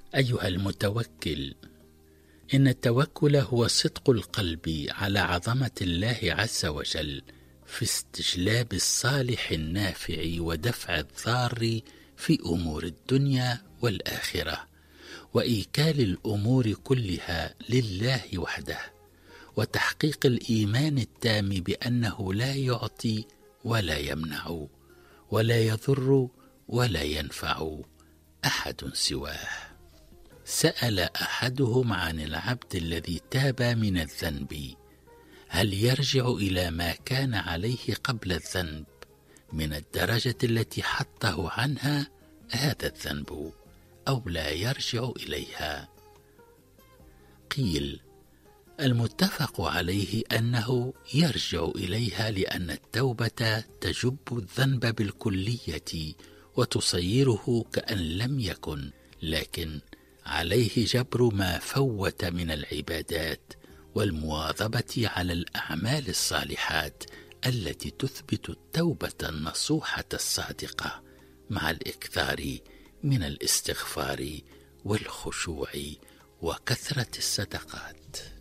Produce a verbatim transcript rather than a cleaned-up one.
أيها المتوكل، إن التوكل هو صدق القلب على عظمة الله عز وجل في استجلاب الصالح النافع ودفع الضار في أمور الدنيا والآخرة، وإيكال الأمور كلها لله وحده، وتحقيق الإيمان التام بأنه لا يعطي ولا يمنع، ولا يضر ولا ينفع أحد سواه. سأل أحدهم عن العبد الذي تاب من الذنب هل يرجع إلى ما كان عليه قبل الذنب من الدرجة التي حطه عنها هذا الذنب، أو لا يرجع إليها؟ قيل: المتفق عليه أنه يرجع إليها، لأن التوبة تجب الذنب بالكلية وتصيره كأن لم يكن، لكن عليه جبر ما فوت من العبادات والمواظبة على الأعمال الصالحات التي تثبت التوبة النصوحة الصادقة، مع الإكثار من الاستغفار والخشوع وكثرة الصدقات.